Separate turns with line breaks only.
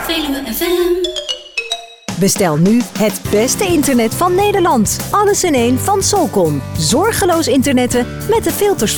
Veluwe FM.
Bestel nu het beste internet van Nederland. Alles in één van Solcon. Zorgeloos internetten met de filters